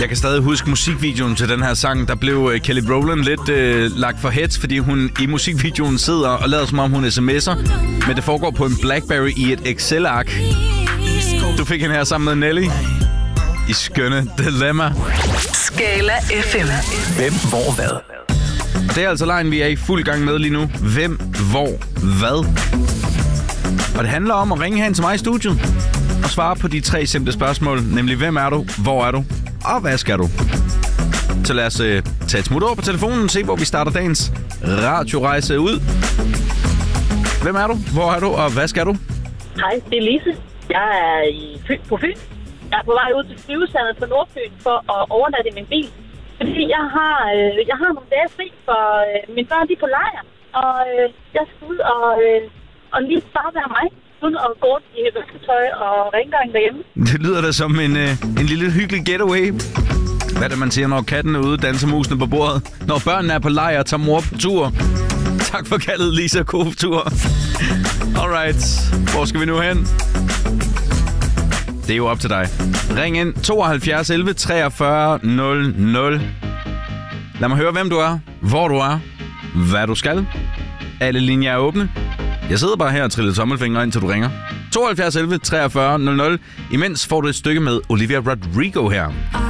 Jeg kan stadig huske musikvideoen til den her sang. Der blev Kelly Rowland lidt lagt for hets, fordi hun i musikvideoen sidder og lader som om hun sms'er. Men det foregår på en BlackBerry i et Excel-ark. Du fik hende her sammen med Nelly i skønne Dilemma. Skala FM. Hvem, hvor, hvad? Og det er altså lejen, vi er i fuld gang med lige nu. Hvem, hvor, hvad? Og det handler om at ringe hen til mig i studiet og svare på de 3 simple spørgsmål. Nemlig, hvem er du, hvor er du, og hvad skal du? Så lad os tage et smut over på telefonen og se, hvor vi starter dagens radiorejse ud. Hvem er du, hvor er du, og hvad skal du? Hej, det er Lise. Jeg er på Fyn. Jeg er på vej ud til flyvesandet på Nordfyn for at overnatte i min bil. Fordi jeg har nogle dage fri, for mine børn de er på lejr. Og jeg skal ud og lige bare være mig. Uden at gå rundt i vasketøj og rengøring derhjemme. Det lyder da som en lille hyggelig getaway. Hvad er det, man siger, når katten er ude, danser musene på bordet? Når børnene er på lejr og tager mor på tur. Tak for kaldet, Lisa. God tur. Alright. Hvor skal vi nu hen? Det er jo op til dig. Ring ind 72 11 43 00. Lad mig høre, hvem du er, hvor du er, hvad du skal. Alle linjer er åbne. Jeg sidder bare her og triller tommelfingre, indtil du ringer. 72 11 43 00. Imens får du et stykke med Olivia Rodrigo her.